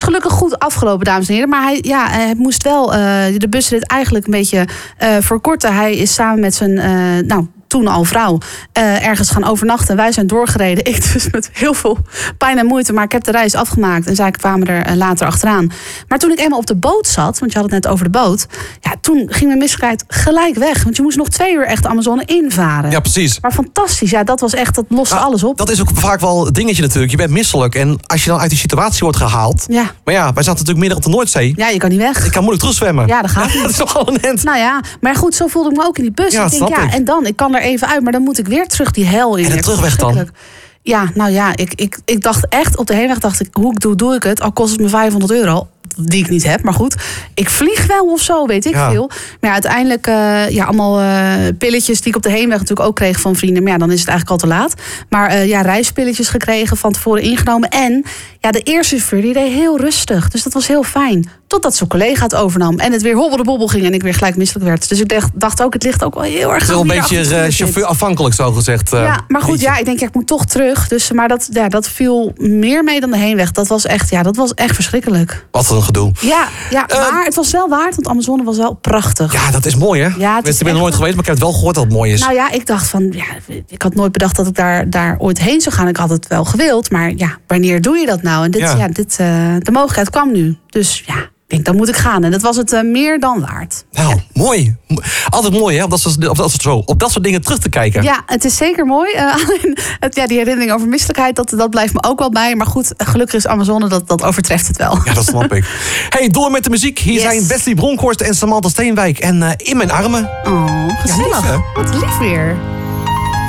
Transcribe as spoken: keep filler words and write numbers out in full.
gelukkig goed afgelopen, dames en heren. Maar hij, ja, hij moest wel uh, de busrit eigenlijk een beetje uh, verkorten. Hij is samen met zijn... Uh, nou, toen al vrouw, uh, ergens gaan overnachten. Wij zijn doorgereden. Ik dus met heel veel pijn en moeite. Maar ik heb de reis afgemaakt. En zij kwamen er uh, later achteraan. Maar toen ik eenmaal op de boot zat, want je had het net over de boot. Ja, toen ging mijn misselijkheid gelijk weg. Want je moest nog twee uur echt de Amazone invaren. Ja, precies. Maar fantastisch. Ja, dat was echt, dat loste nou, alles op. Dat is ook vaak wel het dingetje natuurlijk. Je bent misselijk. En als je dan uit die situatie wordt gehaald. Ja. Maar ja, wij zaten natuurlijk midden op de Noordzee. Ja, je kan niet weg. Ik kan moeilijk terugzwemmen. Ja, dat gaat niet. Dat is toch al een end. Nou ja, maar goed, zo voelde ik me ook in die bus. Ja, ik denk, ja, ik. En dan, ik kan er even uit, maar dan moet ik weer terug die hel in. En de terugweg dan? Ja, nou ja, ik, ik, ik dacht echt, op de heenweg dacht ik, hoe ik doe, doe ik het? Al kost het me vijfhonderd euro. Die ik niet heb, maar goed. Ik vlieg wel of zo, weet ik ja. veel. Maar ja, uiteindelijk, uh, ja, allemaal uh, pilletjes die ik op de heenweg natuurlijk ook kreeg van vrienden. Maar ja, dan is het eigenlijk al te laat. Maar uh, ja, reispilletjes gekregen, van tevoren ingenomen. En ja, de eerste chauffeur, die reed heel rustig. Dus dat was heel fijn. Totdat zijn collega het overnam. En het weer hobbelde-bobbel ging en ik weer gelijk misselijk werd. Dus ik dacht ook, het ligt ook wel heel erg... Het is wel een beetje uh, chauffeurafhankelijk, zo gezegd. Uh, ja, maar goed, ja, ik denk, ja, ik moet toch terug. Dus, maar dat, ja, dat viel meer mee dan de heenweg. Dat was echt, ja, dat was echt verschrikkelijk. Wat een gedoe. Ja, ja uh, maar het was wel waard, want Amazone was wel prachtig. Ja, dat is mooi, hè? Ja, ik ben er nooit geweest, maar ik heb het wel gehoord dat het mooi is. Nou ja, ik dacht van, ja, ik had nooit bedacht dat ik daar, daar ooit heen zou gaan. Ik had het wel gewild, maar ja, wanneer doe je dat nou? En dit, ja. Ja, dit, uh, de mogelijkheid kwam nu. Dus ja, ik denk, dan moet ik gaan. En dat was het uh, meer dan waard. Nou, ja. Mooi. Altijd mooi, hè? Op dat, soort, op, dat soort, zo, op dat soort dingen terug te kijken. Ja, het is zeker mooi. Uh, alleen, het, ja, die herinnering over misselijkheid, dat, dat blijft me ook wel bij. Maar goed, gelukkig is Amazone, dat, dat overtreft het wel. Ja, dat snap ik. Hey, door met de muziek. Hier yes. zijn Wesley Bronkhorst en Samantha Steenwijk. En uh, In Mijn Armen. Oh, gezellig. Ja, lief, wat lief weer.